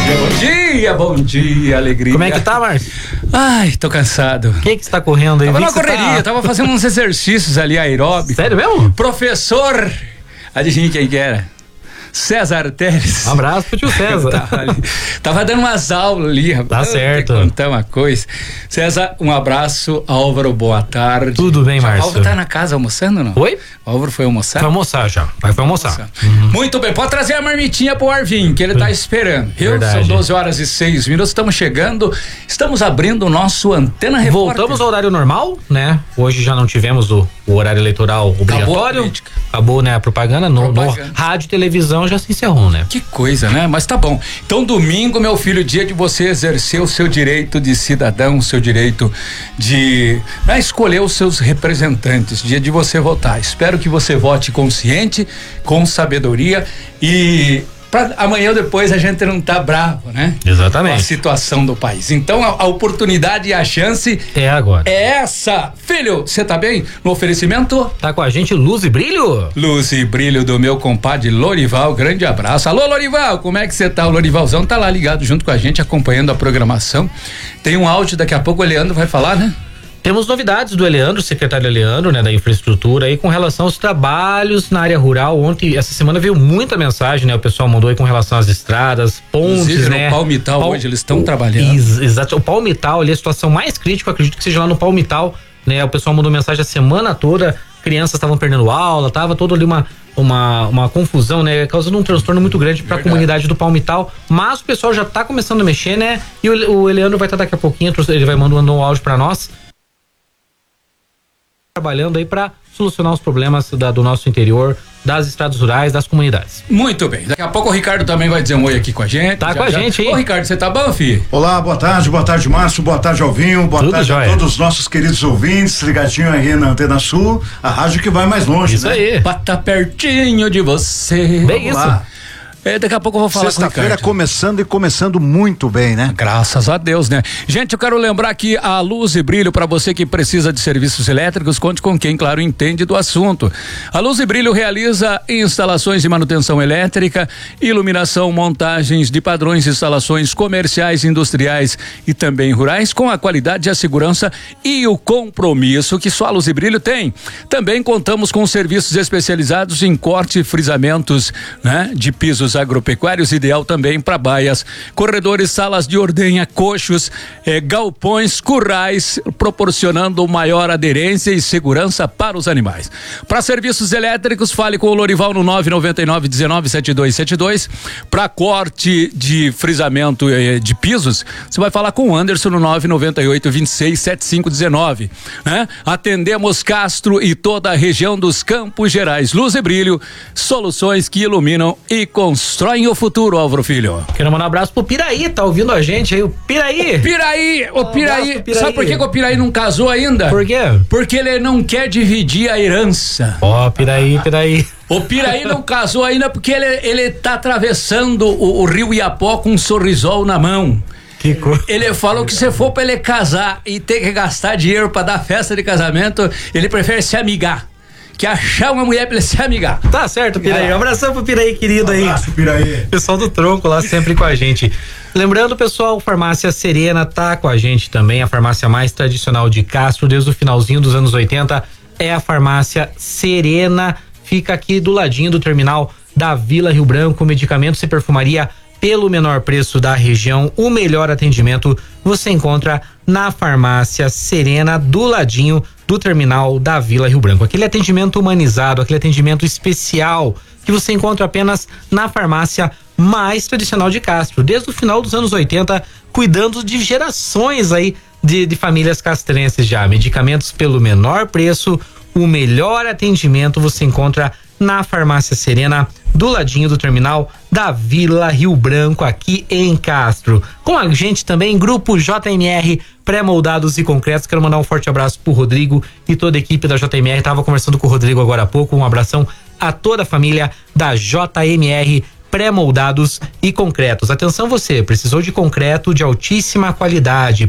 Bom dia, alegria. Como é que tá, Márcio? Ai, tô cansado. O que você tá correndo aí? Tava na correria, tava fazendo uns exercícios ali aeróbicos. Sério mesmo? Professor, adivinha quem que era? César Teres. Um abraço pro tio César. Tava dando umas aulas ali, rapaz. Tá certo. Vou contar uma coisa. César, um abraço. Álvaro, boa tarde. Tudo bem, Márcio? O Álvaro tá na casa almoçando, não? Oi? O Álvaro foi almoçar? Foi almoçar já. Foi almoçar. Muito bem, pode trazer a marmitinha pro Arvin, que ele tá esperando. Viu? Verdade. São 12h06. Estamos chegando, estamos abrindo o nosso Antena Repórter. Voltamos ao horário normal, né? Hoje já não tivemos o horário eleitoral obrigatório. Acabou, né, a propaganda. No rádio e televisão já se encerrou, né? Que coisa, né? Mas tá bom. Então, domingo, meu filho, dia de você exercer o seu direito de cidadão, o seu direito de escolher os seus representantes, dia de você votar. Espero que você vote consciente, com sabedoria e pra amanhã ou depois a gente não tá bravo, né? Exatamente. Com a situação do país. Então a oportunidade e a chance é agora. É essa. Filho, você tá bem? No oferecimento? Tá com a gente Luz e Brilho? Luz e Brilho do meu compadre Lorival, grande abraço. Alô, Lorival, como é que você tá? O Lorivalzão tá lá ligado junto com a gente, acompanhando a programação. Tem um áudio, daqui a pouco o Leandro vai falar, né? Temos novidades do Eleandro, secretário Eleandro, né, da infraestrutura aí com relação aos trabalhos na área rural. Ontem, essa semana veio muita mensagem, né, o pessoal mandou aí com relação às estradas, pontes, inclusive, né. No Palmital hoje eles estão trabalhando. Exato, o Palmital ali, a situação mais crítica, acredito que seja lá no Palmital, né, o pessoal mandou mensagem a semana toda, crianças estavam perdendo aula, tava toda ali uma confusão, né, causando um transtorno muito grande para a comunidade do Palmital, mas o pessoal já tá começando a mexer, né, e o Eleandro vai estar daqui a pouquinho, ele vai mandando um áudio para nós, trabalhando aí para solucionar os problemas do nosso interior, das estradas rurais, das comunidades. Muito bem, daqui a pouco o Ricardo também vai dizer um oi aqui com a gente. Tá com a gente aí. Ô Ricardo, você tá bom, filho? Olá, boa tarde Márcio, boa tarde Alvinho, boa tarde a todos os nossos queridos ouvintes, ligadinho aí na Antena Sul, a rádio que vai mais longe, isso, né? Aí. Pra tá pertinho de você. Bem isso. Lá. Daqui a pouco eu vou falar com o Ricardo. Sexta-feira começando e começando muito bem, né? Graças a Deus, né? Gente, eu quero lembrar que a Luz e Brilho, para você que precisa de serviços elétricos, conte com quem, claro, entende do assunto. A Luz e Brilho realiza instalações de manutenção elétrica, iluminação, montagens de padrões, instalações comerciais, industriais e também rurais, com a qualidade, a segurança e o compromisso que só a Luz e Brilho tem. Também contamos com serviços especializados em corte e frisamentos, né? De pisos agropecuários, ideal também para baias, corredores, salas de ordenha, coxos, galpões, currais, proporcionando maior aderência e segurança para os animais. Para serviços elétricos, fale com o Lorival no 999-197272. Para corte de frisamento de pisos, você vai falar com o Anderson no 998-267519, né? Atendemos Castro e toda a região dos Campos Gerais. Luz e Brilho, soluções que iluminam e constroem o futuro, Álvaro Filho. Quero mandar um abraço pro Piraí, tá ouvindo a gente aí, o Piraí. Piraí. Sabe por que o Piraí não casou ainda? Por quê? Porque ele não quer dividir a herança. Piraí. O Piraí não casou ainda porque ele tá atravessando o rio Iapó com um sorrisol na mão. Ele falou que se for pra ele casar e ter que gastar dinheiro pra dar festa de casamento, ele prefere se amigar. Que achar uma mulher pra ele se amigar. Tá certo, Piraí. Um abração pro Piraí, querido aí. Um abraço, Piraí. Pessoal do Tronco lá sempre com a gente. Lembrando, pessoal, Farmácia Serena tá com a gente também, a farmácia mais tradicional de Castro, desde o finalzinho dos anos 80, é a Farmácia Serena, fica aqui do ladinho do terminal da Vila Rio Branco, medicamentos e perfumaria pelo menor preço da região, o melhor atendimento você encontra na Farmácia Serena, do ladinho do terminal da Vila Rio Branco. Aquele atendimento humanizado, aquele atendimento especial que você encontra apenas na farmácia mais tradicional de Castro, desde o final dos anos 80, cuidando de gerações aí de famílias castrenses já. Medicamentos pelo menor preço, o melhor atendimento você encontra na Farmácia Serena, do ladinho do terminal da Vila Rio Branco, aqui em Castro. Com a gente também, Grupo JMR, pré-moldados e concretos. Quero mandar um forte abraço pro Rodrigo e toda a equipe da JMR. Tava conversando com o Rodrigo agora há pouco. Um abração a toda a família da JMR, pré-moldados e concretos. Atenção você, precisou de concreto de altíssima qualidade,